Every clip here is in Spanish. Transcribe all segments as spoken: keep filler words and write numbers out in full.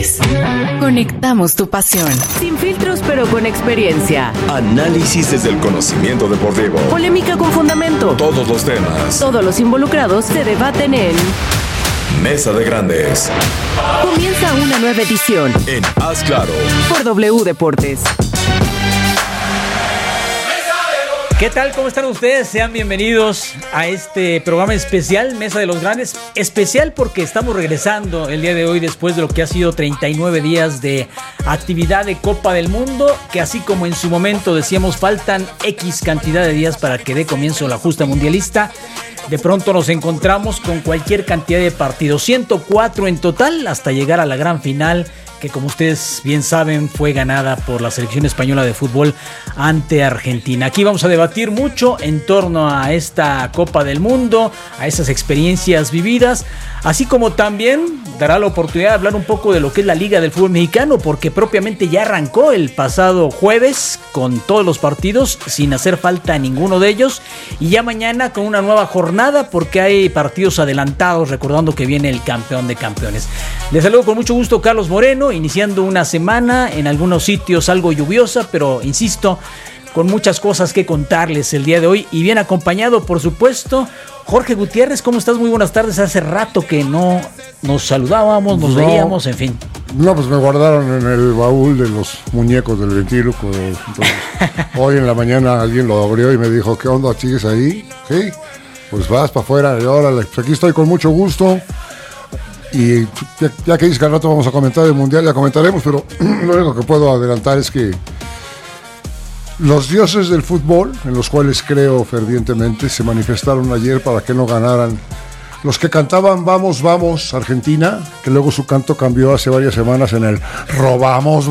Deportes. Conectamos tu pasión. Sin filtros, pero con experiencia. Análisis desde el conocimiento deportivo. Polémica con fundamento. Todos los temas. Todos los involucrados se debaten en Mesa de Grandes. Comienza una nueva edición En Haz Claro por W Deportes. ¿Qué tal? ¿Cómo están ustedes? Sean bienvenidos a este programa especial, Mesa de los Grandes. Especial porque estamos regresando el día de hoy después de lo que ha sido treinta y nueve días de actividad de Copa del Mundo, que así como en su momento decíamos faltan X cantidad de días para que dé comienzo la justa mundialista. De pronto nos encontramos con cualquier cantidad de partidos, ciento cuatro en total, hasta llegar a la gran final, que como ustedes bien saben fue ganada por la selección española de fútbol ante Argentina. Aquí vamos a debatir mucho en torno a esta Copa del Mundo, a esas experiencias vividas, así como también dará la oportunidad de hablar un poco de lo que es la Liga del Fútbol Mexicano, porque propiamente ya arrancó el pasado jueves con todos los partidos, sin hacer falta ninguno de ellos, y ya mañana con una nueva jornada, porque hay partidos adelantados, recordando que viene el campeón de campeones. Les saludo con mucho gusto, Carlos Moreno, iniciando una semana en algunos sitios algo lluviosa, pero insisto, con muchas cosas que contarles el día de hoy, y bien acompañado, por supuesto, Jorge Gutiérrez. ¿Cómo estás? Muy buenas tardes. Hace rato que no nos saludábamos, nos no, veíamos, en fin. No, pues me guardaron en el baúl de los muñecos del ventríloco. Entonces, hoy en la mañana alguien lo abrió y me dijo, ¿qué onda? ¿Sigues ahí? Sí, pues vas para afuera y órale. Pues aquí estoy con mucho gusto. Y ya, ya que dices que al rato vamos a comentar el Mundial, ya comentaremos, pero lo único que puedo adelantar es que los dioses del fútbol, en los cuales creo fervientemente, se manifestaron ayer para que no ganaran. Los que cantaban Vamos, vamos, Argentina, que luego su canto cambió hace varias semanas en el Robamos,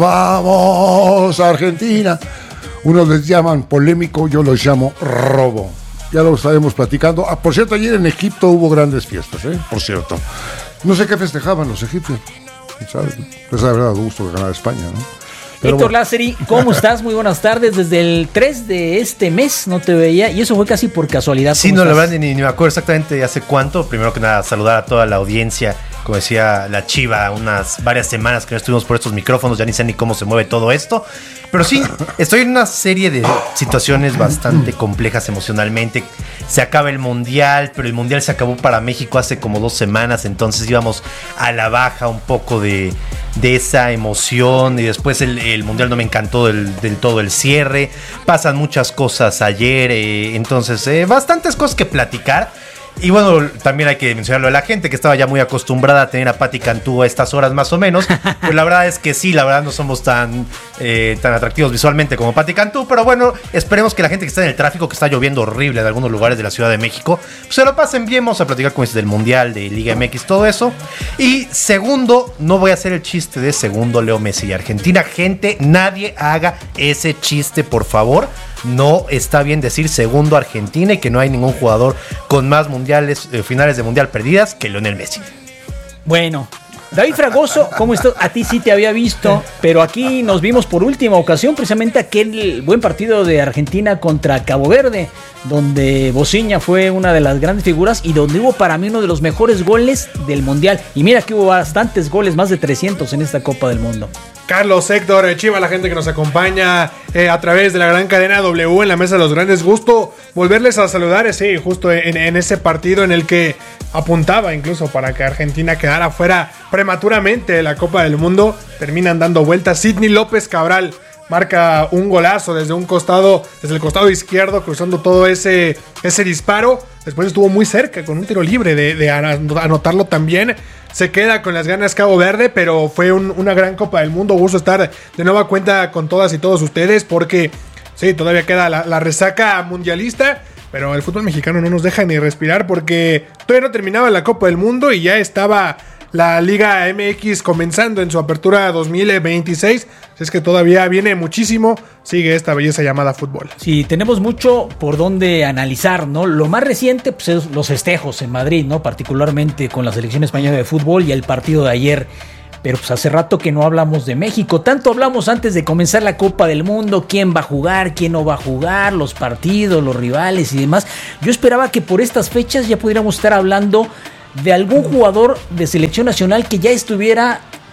vamos, Argentina. Unos les llaman polémico, yo los llamo robo. Ya lo estaremos platicando. Ah, por cierto, ayer en Egipto hubo grandes fiestas, ¿eh? Por cierto. No sé qué festejaban los egipcios. ¿Sabes? Pues la verdad, gusto de ganar España, ¿no? Pero Héctor bueno. Lázari, ¿cómo estás? Muy buenas tardes. Desde el tres de este mes no te veía, y eso fue casi por casualidad. Sí, no, estás? La verdad ni, ni me acuerdo exactamente hace cuánto. Primero que nada, saludar a toda la audiencia. Como decía la Chiva, unas varias semanas que no estuvimos por estos micrófonos, ya ni sé ni cómo se mueve todo esto. Pero sí, estoy en una serie de situaciones bastante complejas emocionalmente. Se acaba el Mundial, pero el Mundial se acabó para México hace como dos semanas, entonces íbamos a la baja un poco de, de esa emoción, y después el, el Mundial no me encantó del, del todo el cierre. Pasan muchas cosas ayer, eh, entonces eh, bastantes cosas que platicar. Y bueno, también hay que mencionarlo a la gente que estaba ya muy acostumbrada a tener a Pati Cantú a estas horas más o menos. Pues la verdad es que sí, la verdad no somos tan, eh, tan atractivos visualmente como Pati Cantú. Pero bueno, esperemos que la gente que está en el tráfico, que está lloviendo horrible en algunos lugares de la Ciudad de México, pues se lo pasen bien. Vamos a platicar con este del Mundial, de Liga M X, todo eso. Y segundo, no voy a hacer el chiste de segundo Leo Messi y Argentina. Gente, nadie haga ese chiste, por favor. No está bien decir segundo Argentina y que no hay ningún jugador con más mundiales, eh, finales de mundial perdidas que Lionel Messi. Bueno, David Fragoso, ¿cómo estás? A ti sí te había visto, pero aquí nos vimos por última ocasión, precisamente aquel buen partido de Argentina contra Cabo Verde, donde Bociña fue una de las grandes figuras y donde hubo para mí uno de los mejores goles del mundial. Y mira que hubo bastantes goles, más de trescientos en esta Copa del Mundo. Carlos, Héctor, Chiva, la gente que nos acompaña eh, a través de la gran cadena W en la Mesa de los Grandes. Gusto volverles a saludar, eh, sí, justo en, en ese partido en el que apuntaba incluso para que Argentina quedara fuera prematuramente de la Copa del Mundo. Terminan dando vueltas. Sidney López Cabral marca un golazo desde un costado, desde el costado izquierdo, cruzando todo ese, ese disparo. Después estuvo muy cerca con un tiro libre de, de anotarlo también. Se queda con las ganas Cabo Verde, pero fue un, una gran Copa del Mundo. Gusto estar de nueva cuenta con todas y todos ustedes, porque sí, todavía queda la, la resaca mundialista, pero el fútbol mexicano no nos deja ni respirar, porque todavía no terminaba la Copa del Mundo y ya estaba la Liga M X comenzando en su apertura dos mil veintiséis. Es que todavía viene muchísimo, sigue esta belleza llamada fútbol. Sí, tenemos mucho por donde analizar, ¿no? Lo más reciente, pues, es los festejos en Madrid, ¿no? Particularmente con la selección española de fútbol y el partido de ayer. Pero pues hace rato que no hablamos de México. Tanto hablamos antes de comenzar la Copa del Mundo, quién va a jugar, quién no va a jugar, los partidos, los rivales y demás. Yo esperaba que por estas fechas ya pudiéramos estar hablando de algún jugador de selección nacional que ya estuviera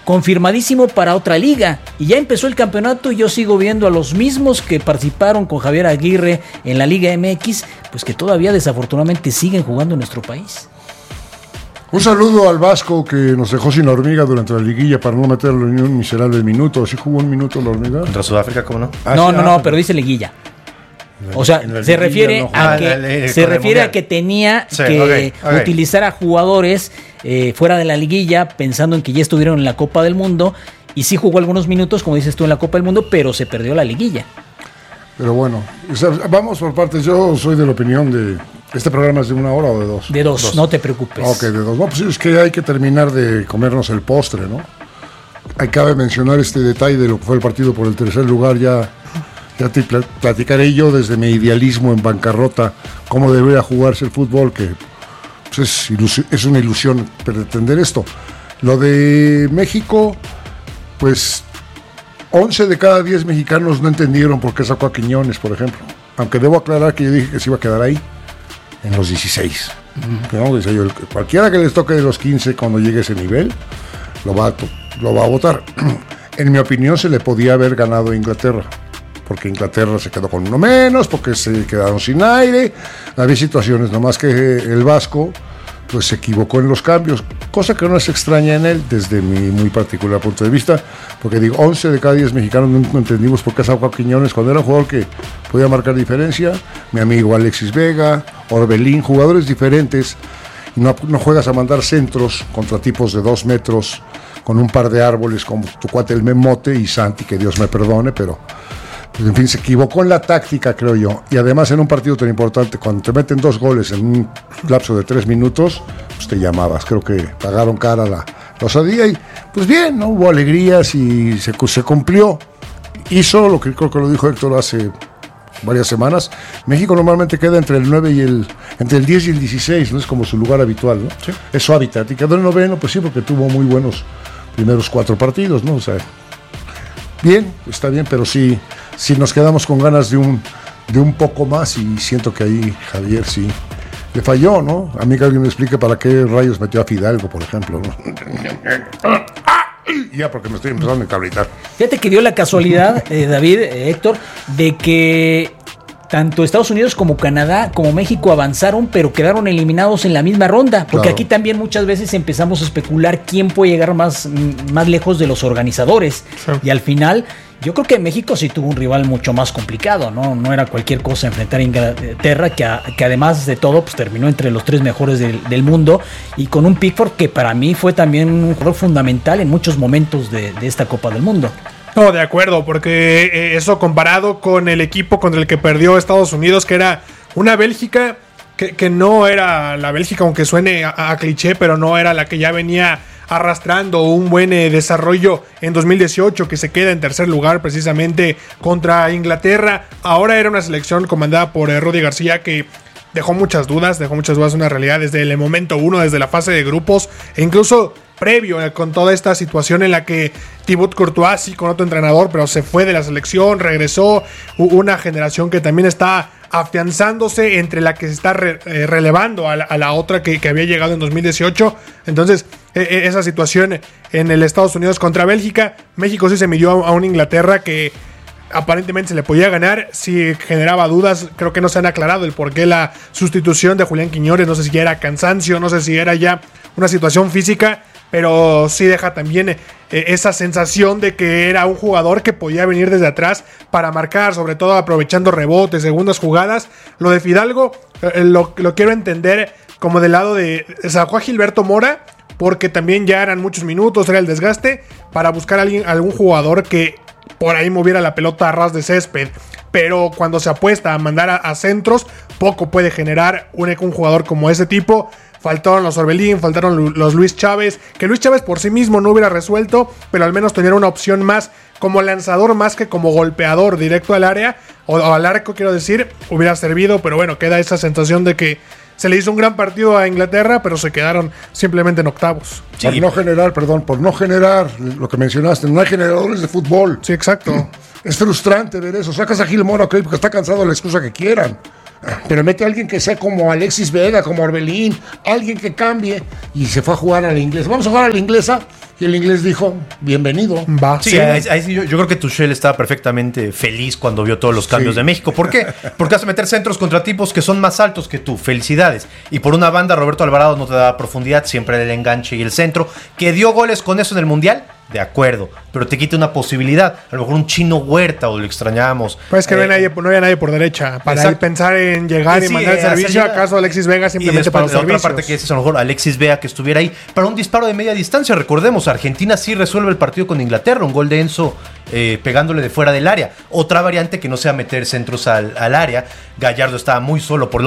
confirmadísimo para otra liga. Y ya empezó el campeonato y yo sigo viendo a los mismos que participaron con Javier Aguirre en la Liga M X, pues que todavía desafortunadamente siguen jugando en nuestro país. Un saludo al Vasco que nos dejó sin hormiga durante la liguilla para no meterlo en un miserable minuto. ¿Sí jugó un minuto la hormiga? Contra Sudáfrica, ¿cómo no? Ah, no, sí, no, ah, no, pero- pero dice liguilla. O sea, en la se liguilla refiere no a juega. que Ah, la- el- se con el refiere a mundial. que tenía Sí, que ok, ok. utilizar a jugadores eh, fuera de la liguilla, pensando en que ya estuvieron en la Copa del Mundo, y sí jugó algunos minutos, como dices tú, en la Copa del Mundo, pero se perdió la liguilla. Pero bueno, o sea, vamos por partes. Yo soy de la opinión de... ¿Este programa es de una hora o de dos? De dos, no te preocupes. Ok, de dos. No, pues es que hay que terminar de comernos el postre, ¿no? Hay cabe mencionar este detalle de lo que fue el partido por el tercer lugar. Ya, ya te pla- platicaré yo desde mi idealismo en bancarrota cómo debería jugarse el fútbol, que pues, es, ilusi- es una ilusión pretender esto. Lo de México, pues once de cada diez mexicanos no entendieron por qué sacó a Quiñones, por ejemplo. Aunque debo aclarar que yo dije que se iba a quedar ahí, en los dieciséis. ¿No? Decía yo, el- cualquiera que les toque de los quince cuando llegue a ese nivel, lo va a, to- lo va a votar. En mi opinión, se le podía haber ganado a Inglaterra, porque Inglaterra se quedó con uno menos, porque se quedaron sin aire. Había situaciones, nomás que el Vasco pues se equivocó en los cambios, cosa que no es extraña en él desde mi muy particular punto de vista, porque digo, once de cada diez mexicanos no, no entendimos por qué sacó a Quiñones cuando era un jugador que podía marcar diferencia. Mi amigo Alexis Vega, Orbelín, jugadores diferentes, y no, no juegas a mandar centros contra tipos de dos metros con un par de árboles como tu cuate el Memote y Santi, que Dios me perdone, pero pues, en fin, se equivocó en la táctica, creo yo. Y además en un partido tan importante, cuando te meten dos goles en un lapso de tres minutos, pues te llamabas. Creo que pagaron cara la, la osadía y pues bien, ¿no? Hubo alegrías y se, se cumplió. Hizo lo que creo que lo dijo Héctor hace varias semanas. México normalmente queda entre el nueve y el entre el diez y el dieciséis, no es como su lugar habitual, ¿no? Sí. Es su hábitat. Y quedó en noveno, pues sí, porque tuvo muy buenos primeros cuatro partidos, ¿no? O sea, bien, está bien, pero sí, sí nos quedamos con ganas de un, de un poco más y siento que ahí Javier sí le falló, ¿no? A mí que alguien me explique para qué rayos metió a Fidalgo, por ejemplo, ¿no? Ya, porque me estoy empezando a encabritar. Fíjate que dio la casualidad, eh, David, eh, Héctor, de que tanto Estados Unidos como Canadá como México avanzaron, pero quedaron eliminados en la misma ronda. Porque Claro. aquí también muchas veces empezamos a especular quién puede llegar más, más lejos de los organizadores. Sí. Y al final, yo creo que México sí tuvo un rival mucho más complicado, ¿no? No era cualquier cosa enfrentar a Inglaterra, que, a, que además de todo, pues terminó entre los tres mejores del, del mundo. Y con un Pickford que para mí fue también un jugador fundamental en muchos momentos de, de esta Copa del Mundo. No, de acuerdo, porque eh, eso comparado con el equipo contra el que perdió Estados Unidos, que era una Bélgica que, que no era la Bélgica, aunque suene a, a cliché, pero no era la que ya venía arrastrando un buen eh, desarrollo en dos mil dieciocho, que se queda en tercer lugar precisamente contra Inglaterra. Ahora era una selección comandada por eh, Rudy García que dejó muchas dudas, dejó muchas dudas, una realidad desde el momento uno, desde la fase de grupos, e incluso previo eh, con toda esta situación en la que Thibaut Courtois sí con otro entrenador, pero se fue de la selección, regresó, hubo una generación que también está afianzándose entre la que se está re, eh, relevando a la, a la otra que, que había llegado en dos mil dieciocho. Entonces, eh, esa situación en el Estados Unidos contra Bélgica, México sí se midió a, a una Inglaterra que aparentemente se le podía ganar, sí generaba dudas, creo que no se han aclarado el por qué la sustitución de Julián Quiñones, no sé si ya era cansancio, no sé si era ya una situación física, pero sí deja también eh, esa sensación de que era un jugador que podía venir desde atrás para marcar, sobre todo aprovechando rebotes, segundas jugadas. Lo de Fidalgo eh, lo, lo quiero entender como del lado de... Sacó a Gilberto Mora porque también ya eran muchos minutos, era el desgaste, para buscar a alguien, algún jugador que por ahí moviera la pelota a ras de césped. Pero cuando se apuesta a mandar a, a centros, poco puede generar un, un jugador como ese tipo. Faltaron los Orbelín, faltaron los Luis Chávez, que Luis Chávez por sí mismo no hubiera resuelto, pero al menos tener una opción más como lanzador más que como golpeador directo al área, o, o al arco quiero decir, hubiera servido, pero bueno, queda esa sensación de que se le hizo un gran partido a Inglaterra, pero se quedaron simplemente en octavos. Sí. Por no generar, perdón, por no generar lo que mencionaste, no hay generadores de fútbol. Sí, exacto. Es frustrante ver eso. Sacas a Gil Mora, ok, porque está cansado de la excusa que quieran. Pero mete a alguien que sea como Alexis Vega, como Orbelín, alguien que cambie. Y se fue a jugar a la inglesa. Vamos a jugar a la inglesa. Y el inglés dijo, bienvenido. Va. Sí, ahí, ahí sí, yo, yo creo que Tuchel estaba perfectamente feliz cuando vio todos los cambios Sí. de México. ¿Por qué? Porque vas a meter centros contra tipos que son más altos que tú. Felicidades. Y por una banda, Roberto Alvarado no te daba profundidad, siempre el enganche y el centro. Que dio goles con eso en el Mundial, de acuerdo. Pero te quita una posibilidad. A lo mejor un Chino Huerta, o lo extrañamos. Pues es que no, hay Eh, nadie, no había nadie por derecha. Para exacto. él pensar en llegar y Sí, mandar el eh, hacer servicio. llegar. ¿Acaso Alexis Vega Y simplemente después, para los la otra servicios? parte que es a lo mejor Alexis Vega que estuviera ahí para un disparo de media distancia. Recordemos, Argentina sí resuelve el partido con Inglaterra, un gol de Enzo eh, pegándole de fuera del área. Otra variante que no sea meter centros al, al área. Gallardo estaba muy solo por